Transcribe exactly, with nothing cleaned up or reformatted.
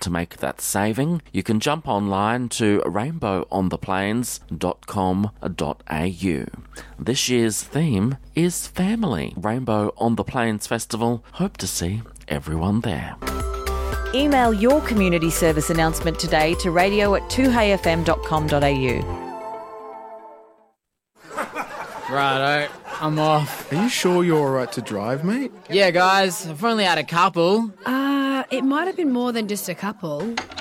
To make that saving, you can jump online to rainbow on the plains dot com dot a u. This year's theme is family. Rainbow on the Plains Festival. Hope to see everyone there. Email your community service announcement today to radio at two hey f m dot com dot a u. Righto, I'm off. Are you sure you're all right to drive, mate? Yeah, guys, I've only had a couple. Uh, it might have been more than just a couple.